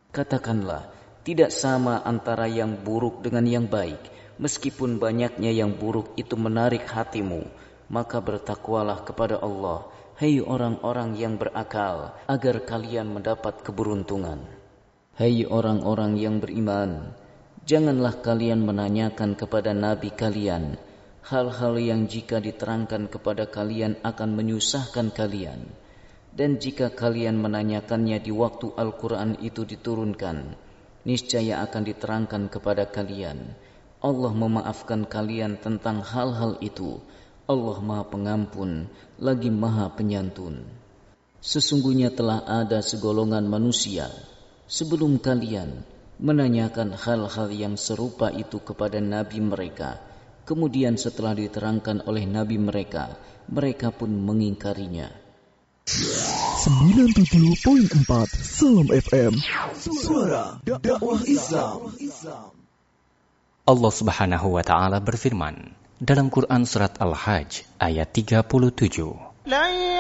Katakanlah, tidak sama antara yang buruk dengan yang baik. Meskipun banyaknya yang buruk itu menarik hatimu, maka bertakwalah kepada Allah, hai orang-orang yang berakal, agar kalian mendapat keberuntungan. Hai orang-orang yang beriman, janganlah kalian menanyakan kepada Nabi kalian hal-hal yang jika diterangkan kepada kalian akan menyusahkan kalian. Dan jika kalian menanyakannya di waktu Al-Quran itu diturunkan, niscaya akan diterangkan kepada kalian. Allah memaafkan kalian tentang hal-hal itu. Allah Maha Pengampun, lagi Maha Penyantun. Sesungguhnya telah ada segolongan manusia sebelum kalian menanyakan hal-hal yang serupa itu kepada Nabi mereka. Kemudian setelah diterangkan oleh Nabi mereka, mereka pun mengingkarinya. 97.4 Salam FM, suara dakwah Islam. Allah Subhanahu wa taala berfirman dalam Quran surat Al-Hajj ayat 37.